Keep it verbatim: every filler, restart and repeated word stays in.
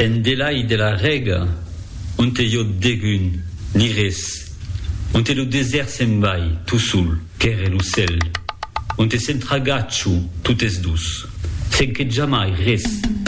En delai de la rega, on te jo degun, ni res. On te lo desert se'n vai, tu sul, qu'ère l'ocel. On te se'n tragaccio, tutes dus. Sen que jamais res.